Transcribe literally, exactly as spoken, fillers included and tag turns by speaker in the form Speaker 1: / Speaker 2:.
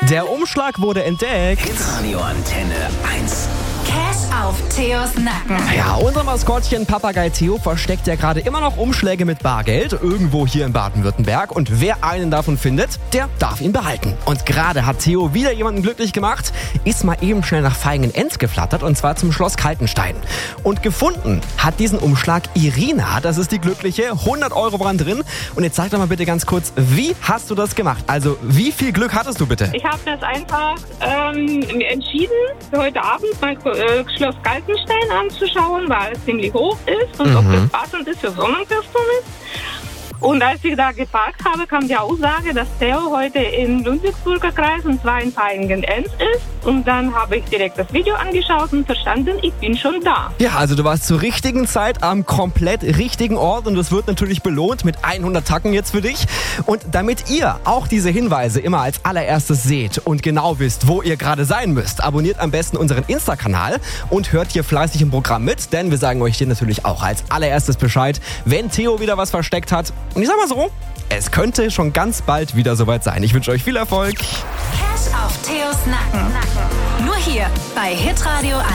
Speaker 1: Der Umschlag wurde entdeckt.
Speaker 2: Hitradio Antenne eins.
Speaker 3: Cash auf Theos Nacken.
Speaker 1: Ja, unser Maskottchen Papagei Theo versteckt ja gerade immer noch Umschläge mit Bargeld irgendwo hier in Baden-Württemberg. Und wer einen davon findet, der darf ihn behalten. Und gerade hat Theo wieder jemanden glücklich gemacht, ist mal eben schnell nach Vaihingen-Enz geflattert und zwar zum Schloss Kaltenstein. Und gefunden hat diesen Umschlag Irina, das ist die Glückliche, hundert Euro waren drin. Und jetzt sag doch mal bitte ganz kurz, wie hast du das gemacht? Also wie viel Glück hattest du bitte?
Speaker 4: Ich habe das einfach ähm, entschieden, für heute Abend mal äh, Schloss Kaltenstein anzuschauen, weil es ziemlich hoch ist und
Speaker 1: Mhm.
Speaker 4: ob das passend ist für Sonnenkirchturm ist. Und als ich da geparkt habe, kam die Aussage, dass Theo heute in Ludwigsburger Kreis und zwar in Vaihingen-Enz ist. Und dann habe ich direkt das Video angeschaut und verstanden, ich bin schon da.
Speaker 1: Ja, also du warst zur richtigen Zeit am komplett richtigen Ort und es wird natürlich belohnt mit hundert Tacken jetzt für dich. Und damit ihr auch diese Hinweise immer als allererstes seht und genau wisst, wo ihr gerade sein müsst, abonniert am besten unseren Insta-Kanal und hört hier fleißig im Programm mit, denn wir sagen euch hier natürlich auch als allererstes Bescheid, wenn Theo wieder was versteckt hat. Und ich sag mal so, es könnte schon ganz bald wieder soweit sein. Ich wünsche euch viel Erfolg.
Speaker 3: Cash auf Theos Nacken. Nur hier bei Hitradio